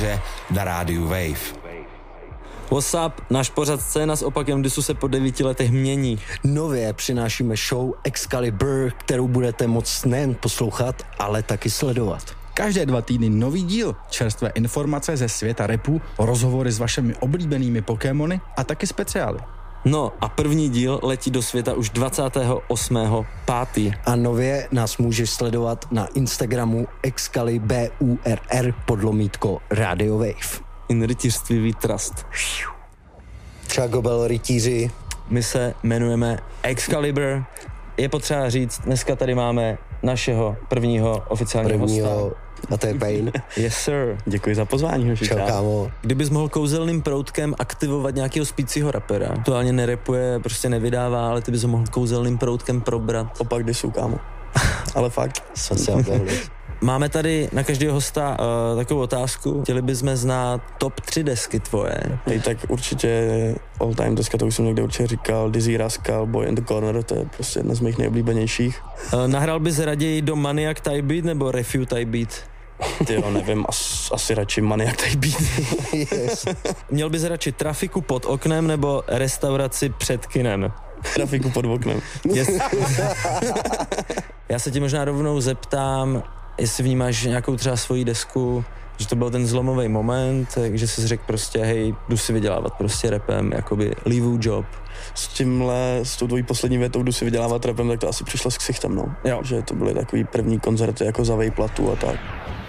rytíře na rádiu Wave. What's up? Náš pořad Scéna s opakem disu se po 9 letech mění. Nově přinášíme show Excalibur, kterou budete moct nejen poslouchat, ale taky sledovat. Každé 2 týdny nový díl, čerstvé informace ze světa rapu, rozhovory s vašimi oblíbenými Pokémony a taky speciály. No a první díl letí do světa už 28.5. A nově nás můžeš sledovat na Instagramu Excalibur_Radio Wave. In rytířství we trust. Čau Gobel rytíři. My se jmenujeme Excalibur. Je potřeba říct, dneska tady máme našeho prvního oficiálního hosta. A to je Pain. Yes sir. Děkuji za pozvání, hoši. Čau kámo. Kdybys mohl kouzelným proutkem aktivovat nějakého spícího rapera, aktuálně nerapuje, prostě nevydává, ale ty bys ho mohl kouzelným proutkem probrat. Opak disu, kámo. Ale fakt. Máme tady na každého hosta takovou otázku. Chtěli bychom znát top 3 desky tvoje. Hej, tak určitě all time deska, to už jsem někde určitě říkal, Dizzy Rascal, Boy in the Corner, to je prostě jedna z mých nejoblíbenějších. Nahrál bys raději do Maniac Type Beat nebo Refute Type Beat? Tyjo, nevím, asi radši Maniac Type Beat. Yes. Měl bys radši trafiku pod oknem nebo restauraci před kinem? Trafiku pod oknem. Yes. Já se ti možná rovnou zeptám, jestli vnímáš nějakou třeba svoji desku, že to byl ten zlomový moment, že jsi řekl prostě, hej, jdu si vydělávat prostě rapem, jakoby leave job. S tou tvojí poslední větou, jdu si vydělávat rapem, tak to asi přišlo s ksichtem, no. Jo. Že to byly takový první koncerty jako za vejplatu a tak.